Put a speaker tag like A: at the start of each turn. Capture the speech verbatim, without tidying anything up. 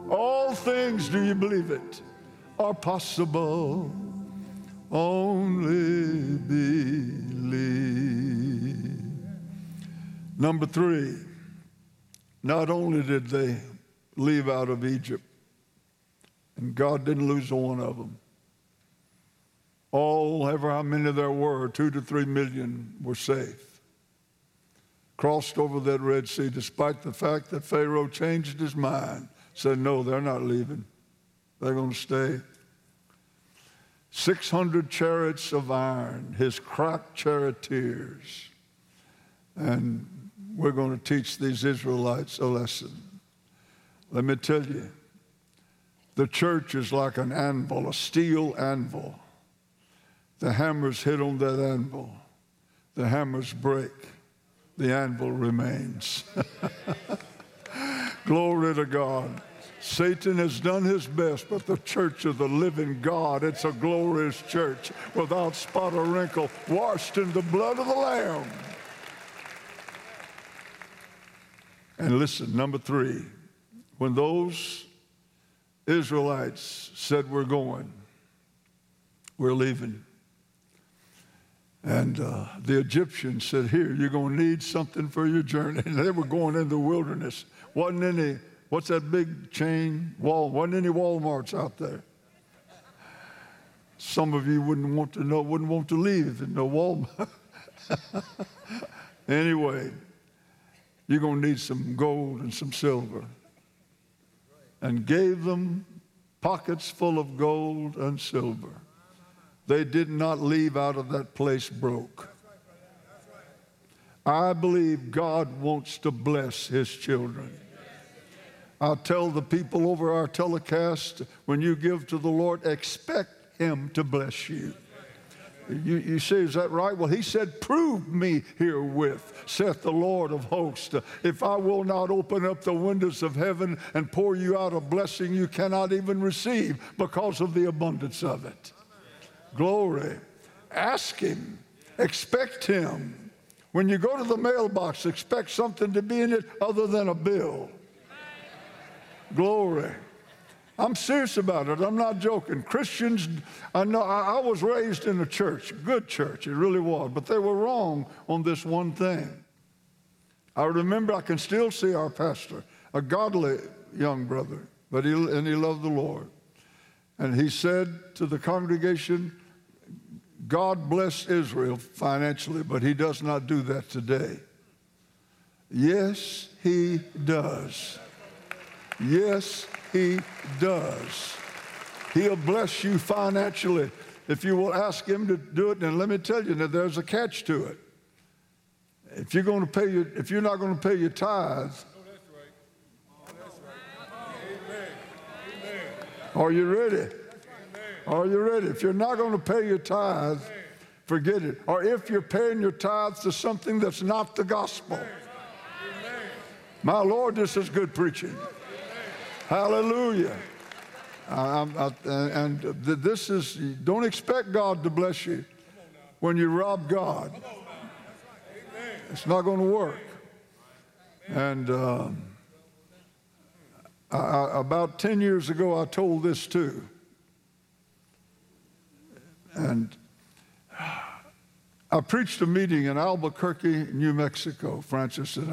A: All things, do you believe it, are possible. Only believe. Number three, not only did they leave out of Egypt, and God didn't lose one of them. All, ever how many there were, two to three million were safe. Crossed over that Red Sea, despite the fact that Pharaoh changed his mind, said, no, they're not leaving. They're going to stay. six hundred chariots of iron, his crack charioteers. And we're going to teach these Israelites a lesson. Let me tell you, the church is like an anvil, a steel anvil. The hammers hit on that anvil. The hammers break. The anvil remains. Glory to God. Satan has done his best, but the church of the living God, it's a glorious church without spot or wrinkle, washed in the blood of the Lamb. And listen, number three, when those Israelites said, we're going, we're leaving, and uh, the Egyptians said, here, you're going to need something for your journey. And they were going in the wilderness. Wasn't any, what's that big chain wall? Wasn't any Walmarts out there. Some of you wouldn't want to know, wouldn't want to leave in no Walmart. Anyway, you're going to need some gold and some silver. And gave them pockets full of gold and silver. They did not leave out of that place broke. I believe God wants to bless his children. I'll tell the people over our telecast, when you give to the Lord, expect him to bless you. You, you say, is that right? Well, he said, prove me herewith, saith the Lord of hosts, if I will not open up the windows of heaven and pour you out a blessing you cannot even receive because of the abundance of it. Glory. Ask him. Expect him. When you go to the mailbox, expect something to be in it other than a bill. Glory. I'm serious about it. I'm not joking. Christians, I know I, I was raised in a church, good church, it really was, but they were wrong on this one thing. I remember, I can still see our pastor, a godly young brother, but he, and he loved the Lord. And he said to the congregation, God bless Israel financially, but he does not do that today. Yes, he does. Yes, he does. He'll bless you financially if you will ask him to do it. And let me tell you, now there's a catch to it. If you're going to pay your, if you're not going to pay your tithes, are you ready? Are you ready? If you're not going to pay your tithes, forget it. Or if you're paying your tithes to something that's not the gospel. My Lord, this is good preaching. Hallelujah. I, I, and this is, don't expect God to bless you when you rob God. It's not going to work. And um, I, about ten years ago, I told this too. And I preached a meeting in Albuquerque, New Mexico, Francis and